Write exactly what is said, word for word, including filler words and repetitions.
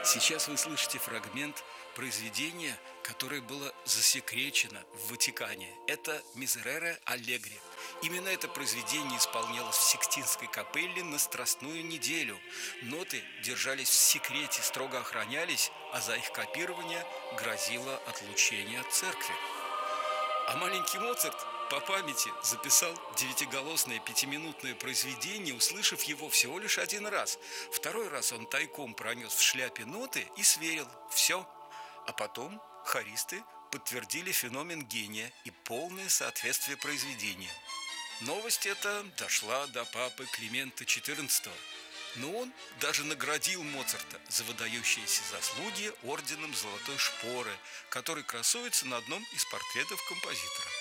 Сейчас вы слышите фрагмент произведения, которое было засекречено в Ватикане. Это «Мизерере Аллегри». Именно это произведение исполнялось в Сикстинской капелле на Страстную неделю. Ноты держались в секрете, строго охранялись, а за их копирование грозило отлучение от церкви. А маленький Моцарт по памяти записал девятиголосное пятиминутное произведение, услышав его всего лишь один раз. Второй раз он тайком пронес в шляпе ноты и сверил. Все. А потом хористы подтвердили феномен гения и полное соответствие произведения. Новость эта дошла до папы Климента четырнадцатого. Но он даже наградил Моцарта за выдающиеся заслуги орденом Золотой Шпоры, который красуется на одном из портретов композитора.